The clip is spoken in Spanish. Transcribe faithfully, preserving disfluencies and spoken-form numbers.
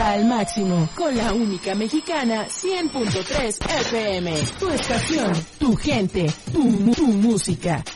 música al máximo, con la única mexicana cien punto tres F M. Tu estación, tu gente, tu, tu música.